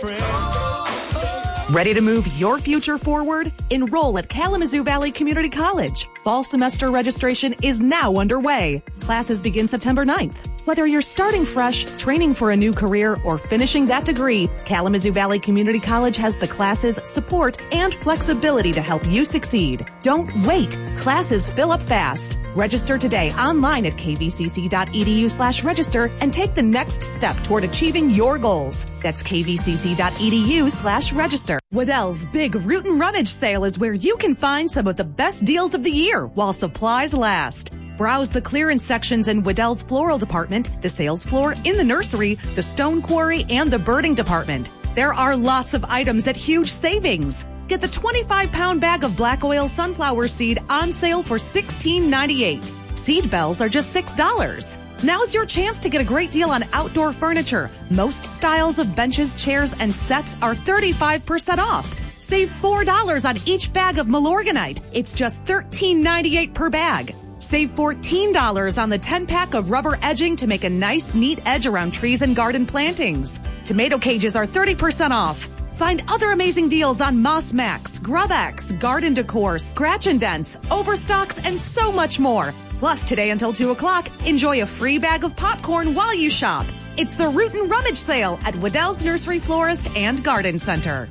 friend. Ready to move your future forward? Enroll at Kalamazoo Valley Community College. Fall semester registration is now underway. Classes begin September 9th. Whether you're starting fresh, training for a new career, or finishing that degree, Kalamazoo Valley Community College has the classes, support, and flexibility to help you succeed. Don't wait. Classes fill up fast. Register today online at kvcc.edu/register and take the next step toward achieving your goals. That's kvcc.edu/register. Waddell's Big Root and Rummage Sale is where you can find some of the best deals of the year while supplies last. Browse the clearance sections in Waddell's Floral Department, the sales floor, in the nursery, the stone quarry, and the birding department. There are lots of items at huge savings. Get the 25-pound bag of black oil sunflower seed on sale for $16.98. Seed bells are just $6. Now's your chance to get a great deal on outdoor furniture. Most styles of benches, chairs, and sets are 35% off. Save $4 on each bag of Milorganite. It's just $13.98 per bag. Save $14 on the 10-pack of rubber edging to make a nice, neat edge around trees and garden plantings. Tomato cages are 30% off. Find other amazing deals on Moss Max, GrubX, Garden Decor, Scratch and Dents, Overstocks, and so much more. Plus, today until 2 o'clock, enjoy a free bag of popcorn while you shop. It's the Root and Rummage Sale at Waddell's Nursery Florist and Garden Center.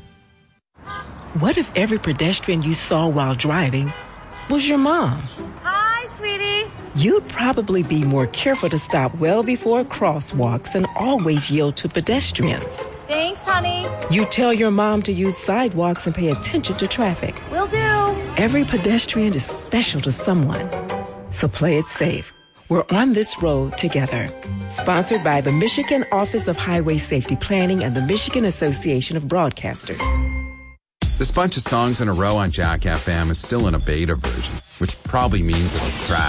What if every pedestrian you saw while driving was your mom? Hi, sweetie. You'd probably be more careful to stop well before crosswalks and always yield to pedestrians. Thanks, honey. You tell your mom to use sidewalks and pay attention to traffic. Will do. Every pedestrian is special to someone. So play it safe. We're on this road together. Sponsored by the Michigan Office of Highway Safety Planning and the Michigan Association of Broadcasters. This bunch of songs in a row on Jack FM is still in a beta version, which probably means it'll crash.